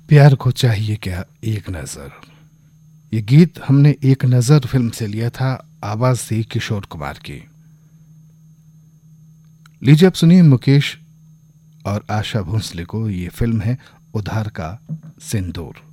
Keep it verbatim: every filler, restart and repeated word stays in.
प्यार को चाहिए क्या एक नजर। ये गीत हमने एक नजर फिल्म से लिया था, आवाज थी किशोर कुमार की। लीजिए अब सुनिए मुकेश और आशा भोंसले को। ये फिल्म है उधार का सिंदूर।